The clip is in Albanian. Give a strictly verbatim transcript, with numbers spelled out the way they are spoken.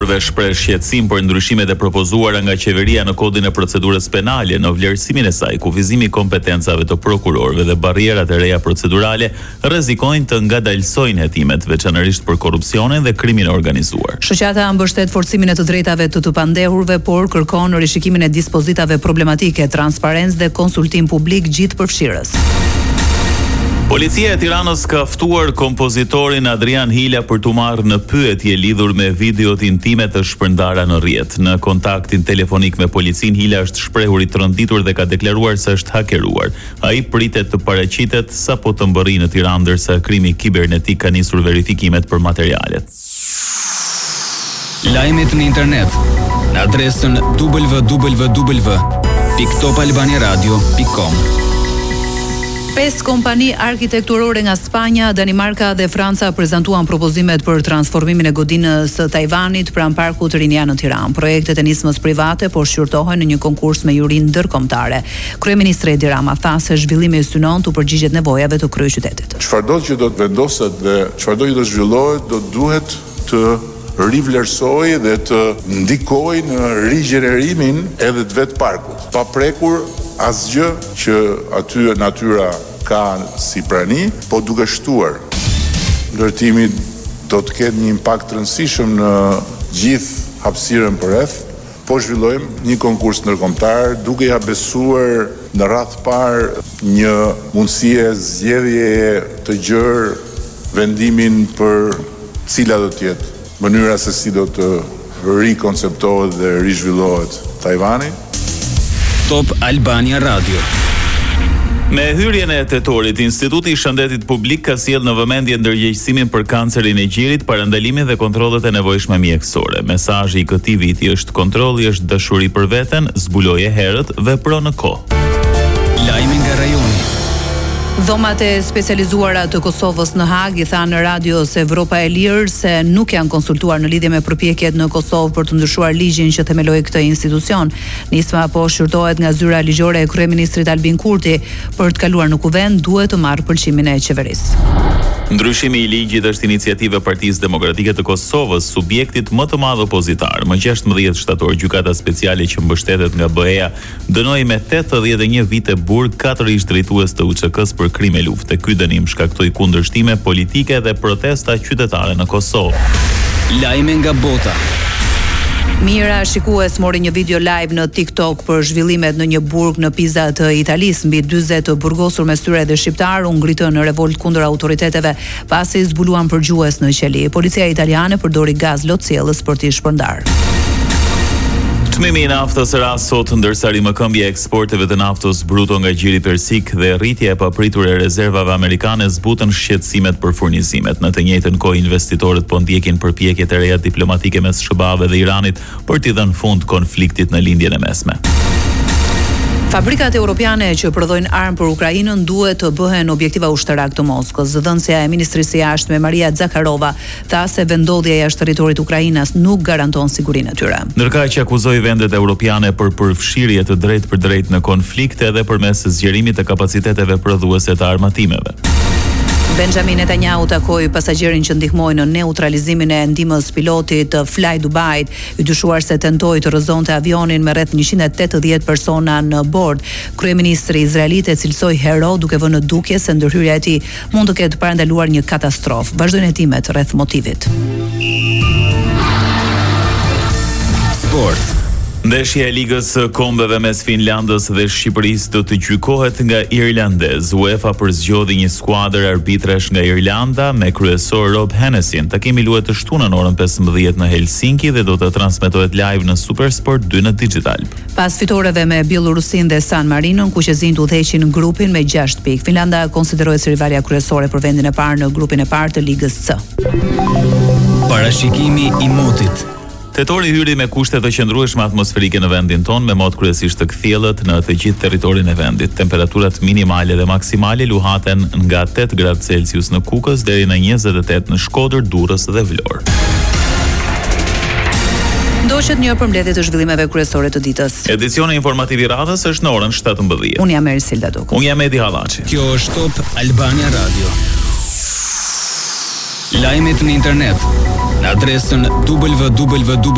dhe shpreh shqetësim për ndryshimet e propozuara nga qeveria në kodin e procedurës penale në vlerësimin e saj, kufizimi i kompetencave të prokurorëve dhe barrierat e reja procedurale rrezikojnë të ngadalsojnë hetimet, veçanërisht për korrupsionin dhe krimin e organizuar. Shoqata mbështet forcimin e të drejtave të të pandehurve, por kërkon rishikimin e dispozitave problematike, transparencë dhe konsultim publik gjithë përfshirës. Policia e Tiranës ka ftuar kompozitorin Adrian Hila për t'u marrë në pyetje lidhur me videot intime të shpërndara në rrjet. Në kontaktin telefonik me policin, Hila është shprehur i tronditur dhe ka deklaruar se është hakeruar. Ai pritet të paraqitet sapo të mbërrijë në Tiranë, ndërsa krimi kibernetik ka nisur verifikimet për materialet. Lajmet në internet në adresën w w w pikë top albania radio pikë com. Pesë kompani arkitekturore nga Spanja, Danimarka dhe Franca prezantuan propozimet për transformimin e godinës së Tajvanit pranë parkut Rinja në Tiranë. Projektet e nismës private po shqyrtohen në një konkurs me juri ndërkombëtare. Kryeministri Edi Rama tha se zhvillimi synon të përgjigjet nevojave të kryeqytetit. Çfarëdo që do të vendoset dhe çfarëdo që do zhvillohet, do duhet të rivlerësoj dhe të ndikoj në rigjenerimin edhe të vetë parkut, pa prekur asgjë që aty natyra ka si prani, po duke shtuar. Ndërtimi do të ketë një impakt të rëndësishëm në gjithë hapësirën përreth, po zhvillojmë një konkurs ndërkombëtar, duke ja besuar në radhë të parë një mundësie zgjedhjeje të gjerë vendimin për cila do të jetë mënyra se si do të rikonceptohet dhe rizhvillohet Tajvani. Top Albania Radio. Me hyrjen e tetorit, Instituti i Shëndetit Publik ka sjellë në vëmendje ndërgjegjësimin për kancerin e gjirit, parandalimin dhe kontrollet e nevojshme mjekësore. Mesazhi i këtij viti është kontrolli është dashuri për veten, zbuloje herët, vepro në kohë. Lajme nga rajoni. Dhomat e specializuara të Kosovës në Hag i thanë në radios Evropa e Lirë se nuk janë konsultuar në lidhje me përpjekjet në Kosovë për të ndryshuar ligjin që themeloi këtë institucion. Nisma po shqyrtohet nga zyra ligjore e kryeministrit Albin Kurti. Për të kaluar në kuvend duhet të marrë pëlqimin e qeverisë. Ndryshimi i ligjit është iniciativë e Partisë Demokratike të Kosovës, subjektit më të madh opozitar. Më gjashtëmbëdhjetë shtator, gjykata speciale që mbështetet nga B E A dënoi me tetëdhjetë e një vite burg katër ish drejtues të U Ç K-s për krime lufte. Ky dënim shkaktoi kundërshtime politike dhe protesta qytetare në Kosovë. Lajme nga bota. Mira shikues mori një video live në TikTok për zhvillimet në një burg në Pisa të Italisë. Mbi dyzet të burgosur me syre dhe shqiptar u ngritën në revolt kundër autoriteteve pasi zbuluan përgjues në qeli. Policia italiane përdori gaz lotësiellës për t'i shpërndarë. Çmimi i naftës rast sot, ndërsa rimëkëmbja e eksporteve të naftës bruto nga gjiri persik dhe rritja e papritur e rezervave amerikane zbutën shqetësimet për furnizimet. Në të njëjtën kohë, investitorët po ndjekin përpjekjet e reja diplomatike mes S B A-ve dhe Iranit për t'i dhënë fund konfliktit në lindjen e mesme. Fabrikat europiane që prodhojnë armë për Ukrainën duhet të bëhen objektiva ushtarak të Moskës. Dhënësja e Ministrisë së Jashtme Maria Zakharova tha se vendodhja jashtë territorit të Ukrainës nuk garanton sigurinë e tyre. Ndërkaq që akuzoi vendet europiane për përfshirje të drejtë për drejtë në konflikte edhe përmes zgjerimit të kapaciteteve prodhuese të armatimeve. Benjamin Netanyahu takoi pasagjerin që ndihmoi në neutralizimin e ndihmës pilotit të Fly Dubai, i dyshuar se tentoi të rrëzonte avionin me rreth njëqind e tetëdhjetë persona në bord. Kryeministri izraelit e cilsoi hero duke vënë në dukje se ndërhyrja e tij mund të ketë parandaluar një katastrofë. Vazhdojnë hetimet rreth motivit. Sport. Ndeshja e Ligës së Kombeve mes Finlandës dhe Shqipërisë do të gjykohet nga irlandez. UEFA përzgjodhi një skuadër arbitrash nga Irlanda me kryesor Rob Hennessin. Takimi luhet të shtunën orën pesëmbëdhjetë në Helsinki dhe do të transmetohet live në Supersport dy në digital. Pas fitoreve me Bielorusin dhe San Marinon, kuqezin të udhëheqin grupin me gjashtë pikë. Finlanda konsiderohet si rivalja kryesore për vendin e parë në grupin e parë të Ligës C. Parashikimi i motit. Tetori hyri me kushte të qëndrueshme atmosferike në vendin ton, me mod kryesisht të kthjellët në të gjithë territorin e vendit. Temperaturat minimale dhe maksimale luhaten nga tetë gradë Celsius në Kukës deri në njëzet e tetë në Shkodër, Durrës dhe Vlorë. Ndoqet një përmbledhje të zhvillimeve kryesore të ditës. Edicioni informativ i radhës është në orën shtatëmbëdhjetë. Unë jam Ersilda Doku. Unë jam Edi Hallaçi. Kjo është Top Albania Radio. Lajmet në internet në adresën w w w